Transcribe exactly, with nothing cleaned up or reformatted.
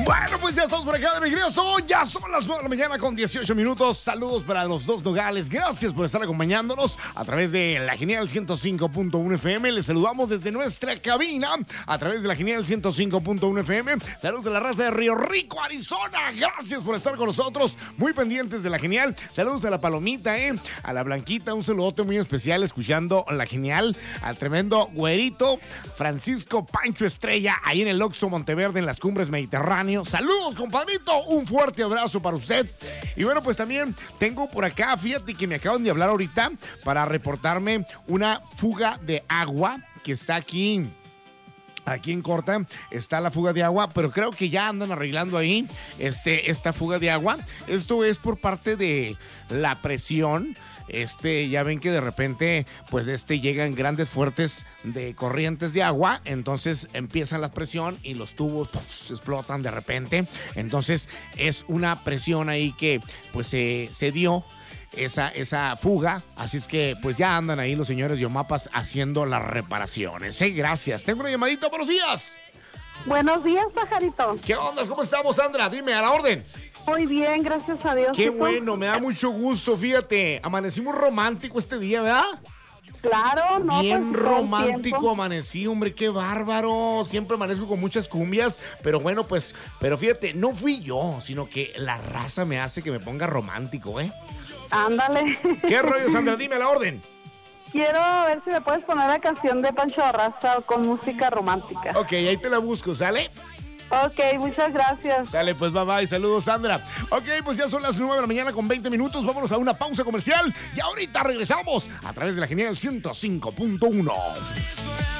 Bueno, pues ya estamos por acá de regreso. Ya son las nueve de la mañana con dieciocho minutos. Saludos para los dos Nogales. Gracias por estar acompañándonos a través de la Genial ciento cinco punto uno F M. Les saludamos desde nuestra cabina a través de la Genial ciento cinco punto uno F M. Saludos de la raza de Río Rico, Arizona. Gracias por estar con nosotros. Muy pendientes de la Genial. Saludos a la Palomita, ¿eh? A la Blanquita. Un saludote muy especial escuchando la Genial. Al tremendo güerito Francisco Pancho Estrella ahí en el Oxxo Monteverde en las Cumbres Mediterráneo. Saludos, compadrito. Un fuerte abrazo para usted. Y bueno, pues también tengo por acá, fíjate que me acaban de hablar ahorita para reportarme una fuga de agua que está aquí. Aquí en Corta está la fuga de agua, pero creo que ya andan arreglando ahí este, esta fuga de agua. Esto es por parte de la presión. Este, ya ven que de repente, pues este, llegan grandes fuertes de corrientes de agua, entonces empieza la presión y los tubos puf, se explotan de repente. Entonces es una presión ahí que pues se, se dio esa, esa fuga, así es que pues ya andan ahí los señores de Omapas haciendo las reparaciones. ¿Eh? Gracias. Tengo una llamadita. Buenos días. Buenos días, pajarito. ¿Qué onda? ¿Cómo estamos, Sandra? Dime, a la orden. Muy bien, gracias a Dios. Qué bueno, me da mucho gusto, fíjate. Amanecimos romántico este día, ¿verdad? Claro, no. Bien pues, romántico amanecí, hombre, qué bárbaro. Siempre amanezco con muchas cumbias, pero bueno, pues, pero fíjate, no fui yo, sino que la raza me hace que me ponga romántico, ¿eh? Ándale. ¿Qué rollo, Sandra? Dime a la orden. Quiero ver si me puedes poner la canción de Pancho Barraza con música romántica. Ok, ahí te la busco, ¿sale? Ok, muchas gracias. Sale, pues bye bye, saludos, Sandra. Ok, pues ya son las nueve de la mañana con veinte minutos. Vámonos a una pausa comercial y ahorita regresamos a través de la Genial ciento cinco punto uno.